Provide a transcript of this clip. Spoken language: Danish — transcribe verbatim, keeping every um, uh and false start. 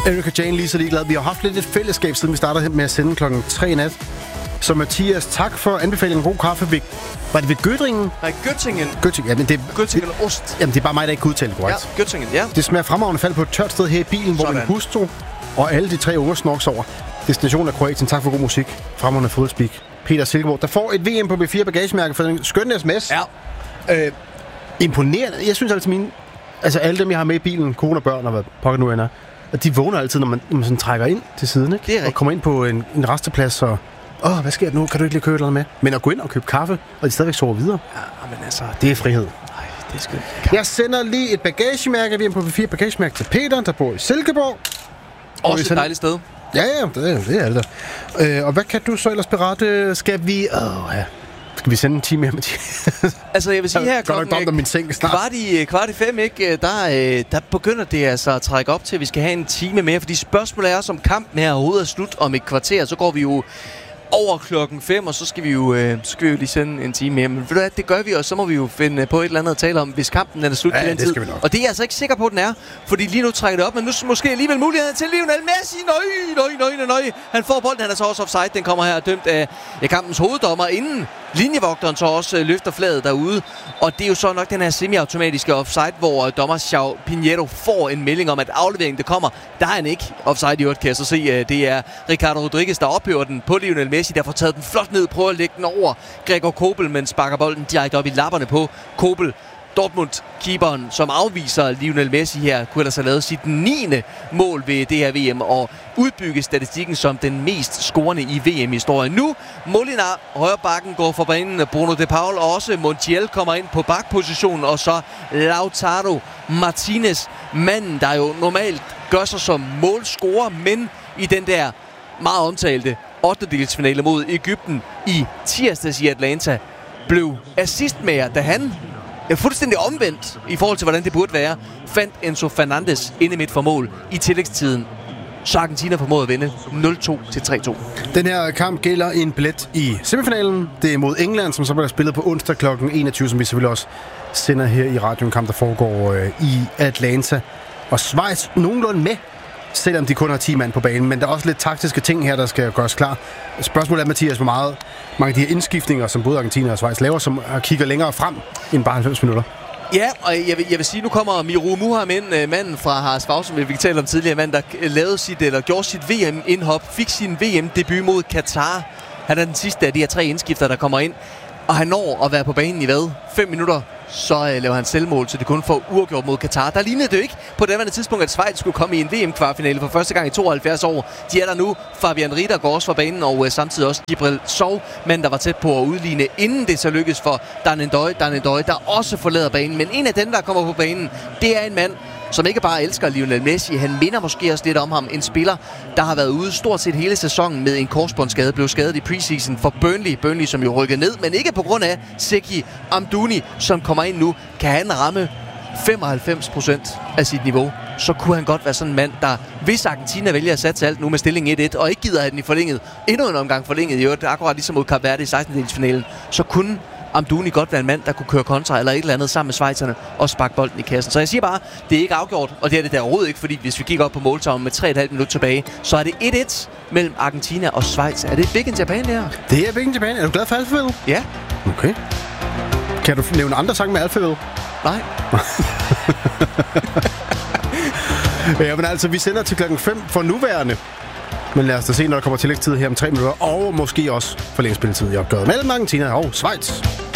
Erika Jane lige så ligeglad. Vi har haft lidt et fællesskab, siden vi startede med at sende klokken tre i nat. Så Mathias, tak for anbefalingen. God kaffe. Var det ved Göttingen? Nej, Göttingen. Göttingen, ja, men det, Göttingen og ost. Jamen, det er bare mig, der ikke kan udtale det korrekt. Ja, Göttingen, ja. Det smager fremragende fald på et tørt sted her i bilen, hvor Sådan. min hustru og alle de tre unger snorks over. Destinationen af Kroatien. Tak for god musik. Fremragende fodboldspeak. Peter Silkeborg, der får et V M på B fire bagagemærke for en skøn sms. Ja. Øh, imponerende. Jeg synes altid, mine... Altså, alle dem, jeg har med i bilen, kone og børn og hvad pokker nu end er, at de vågner altid, når man, når man sådan trækker ind til siden, ikke? Det er rigtigt. Og kommer ind på en, en resteplads og... Åh, hvad sker der nu? Kan du ikke lige købe noget med? Men at gå ind og købe kaffe, og de stadigvæk sover videre, Ja, men altså... det er frihed. Nej, det er sgu ikke. Jeg sender lige et bagagemærke, vi er på B fire bagagemærke til Peter, der bor i Silkeborg. Også et sender... dejligt sted. Ja, ja, det er det, er det der. Øh, og hvad kan du så ellers berette? Skal vi... Åh, ja. Skal vi sende en time mere, Mathias? Altså, jeg vil sige her Jeg godt nok klokken om min seng snart. kvart i, kvart i fem, ikke? Der, der begynder det altså at trække op til, at vi skal have en time mere. Fordi spørgsmålet er også, om kampen her overhovedet er slut om et kvarter. Så går vi jo over klokken fem, og så skal vi jo, øh, så skal vi jo lige sende en time mere. Men ved du hvad, det gør vi, og så må vi jo finde på et eller andet at tale om, hvis kampen er slut Ja, til den det tid. skal vi nok. Og det er jeg altså ikke sikker på, at den er. Fordi lige nu trækker det op, men nu er måske alligevel muligheden til Lionel Messi. Nøj, nøj, nøj, nøj. Han får bolden, han er så også offside. Den kommer her dømt af ja, kampens hoveddommer, inden linjevogteren så også øh, løfter flaget derude. Og det er jo så nok den her semi-automatiske offside, hvor øh, dommer João Pinheiro får en melding om, at afleveringen der kommer, der er han ikke offside i øvrigt, kan jeg så se. Øh, det er Ricardo Rodriguez, der ophører den på Lionel Messi, der får taget den flot ned, prøver at lægge den over Gregor Kobel, men sparker bolden direkte op i lapperne på Kobel. Dortmund-keeperen, som afviser Lionel Messi her, kunne ellers have lavet sit niende mål ved det her V M og udbygge statistikken som den mest scorende i V M-historien. Nu, Molinar, højre bakken, går for banen. Bruno De Paul og også Montiel kommer ind på bakpositionen, og så Lautaro Martinez, manden, der jo normalt gør sig som målscorer, men i den der meget omtalte ottendedelsfinale mod Egypten i tirsdags i Atlanta, blev assistmager, da han er fuldstændig omvendt i forhold til, hvordan det burde være, fandt Enzo Fernandes inde midt for mål i tillægstiden. Så Argentina formåede at vinde nul to til tre to. Den her kamp gælder en billet i semifinalen. Det er mod England, som så bliver spillet på onsdag klokken enogtyve, som vi selvfølgelig også sender her i radioen. Kamp, der foregår øh, i Atlanta. Og Schweiz nogenlunde med, selvom de kun har ti mand på banen. Men der er også lidt taktiske ting her, der skal gøres klar. Spørgsmålet er, Mathias, hvor meget mange af de her indskiftninger, som både Argentina og Schweiz laver, som kigger længere frem end bare halvfems minutter. Ja, og jeg vil, jeg vil sige, nu kommer Miro Muhammed ind, manden fra Harsfausen, vi talte om tidligere, mand, der lavede sit, eller gjorde sit V M-indhop, fik sin V M-debut mod Katar. Han er den sidste af de her tre indskifter, der kommer ind, og han når at være på banen i hvad? Fem minutter, så øh, laver han selvmål, så det kun får uafgjort mod Katar. Der lignede det jo ikke på det andet tidspunkt, at Schweiz skulle komme i en V M-kvartfinale for første gang i tooghalvfjerds år. De er der nu. Fabian Rieder går også fra banen, og øh, samtidig også Djibril Sow, mand, der var tæt på at udligne, inden det så lykkedes for Dan N'Doye, Dan N'Doye, der også forlader banen. Men en af dem, der kommer på banen, det er en mand, som ikke bare elsker Lionel Messi. Han minder måske også lidt om ham. En spiller, der har været ude stort set hele sæsonen med en korsbåndsskade. Blev skadet i preseason for Burnley. Burnley, som jo rykker ned, men ikke på grund af Zeki Amdouni, som kommer ind nu. Kan han ramme femoghalvfems procent af sit niveau, så kunne han godt være sådan en mand, der, hvis Argentina vælger at satse alt nu med stilling et et, og ikke gider have den i forlænget, endnu en omgang forlænget i øvrigt, akkurat ligesom mod Cape Verde i sekstendedelsfinalen, så kunne Amdouni godt være en mand, der kunne køre kontra eller et eller andet sammen med schweizerne og sparke bolden i kassen. Så jeg siger bare, det er ikke afgjort, og det er det der overhovedet ikke, fordi hvis vi kigger op på måltavlen med tre komma fem minutter tilbage, så er det et et mellem Argentina og Schweiz. Er det Big in Japan, det her? Det er Big in Japan. Er du glad for alfabet? Ja. Okay. Kan du nævne andre sange med alfabet? Nej. Ja, men altså, vi sender til klokken fem for nuværende. Men lad os da se, når der kommer tillægstid her om tre minutter, og måske også forlængspilletid i opgøret mellem Argentina og Schweiz.